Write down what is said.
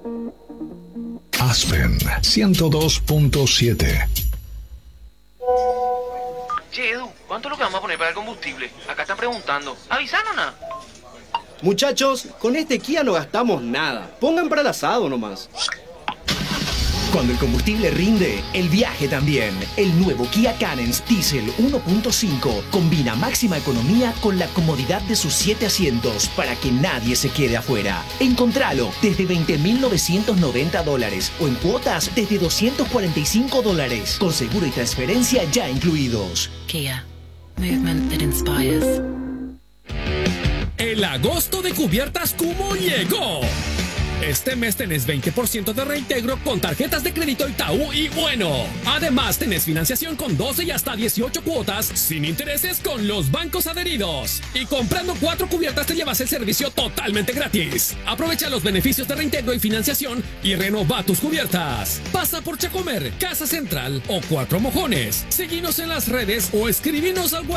Aspen 102.7. Che, Edu, ¿cuánto es lo que vamos a poner para el combustible? Acá están preguntando. ¿Avisaron nada? Muchachos, con este Kia no gastamos nada. Pongan para el asado nomás. Cuando el combustible rinde, el viaje también. El nuevo Kia Carens Diesel 1.5 combina máxima economía con la comodidad de sus 7 asientos para que nadie se quede afuera. Encontralo desde $20,990 o en cuotas desde $245 con seguro y transferencia ya incluidos. Kia. Movement that inspires. El agosto de Cubiertas Kumo llegó. Este mes tenés 20% de reintegro con tarjetas de crédito Itaú y Bueno. Además, tenés financiación con 12 y hasta 18 cuotas sin intereses con los bancos adheridos. Y comprando 4 cubiertas te llevas el servicio totalmente gratis. Aprovecha los beneficios de reintegro y financiación y renova tus cubiertas. Pasa por Chacomer, Casa Central o Cuatro Mojones. Seguinos en las redes o escribinos al WhatsApp